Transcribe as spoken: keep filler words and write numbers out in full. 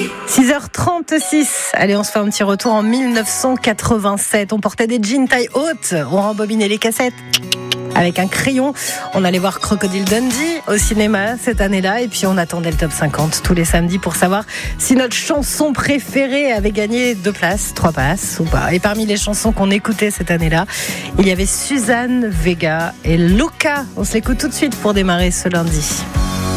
six heures trente-six. Allez, on se fait un petit retour en dix-neuf cent quatre-vingt-sept. On portait des jeans taille haute, on rembobinait les cassettes avec un crayon. On allait voir Crocodile Dundee au cinéma cette année-là, et puis on attendait le top cinquante tous les samedis pour savoir si notre chanson préférée avait gagné deux places, trois passes ou pas. Et parmi les chansons qu'on écoutait cette année-là, il y avait Suzanne Vega et Luca. On se l'écoute tout de suite pour démarrer ce lundi.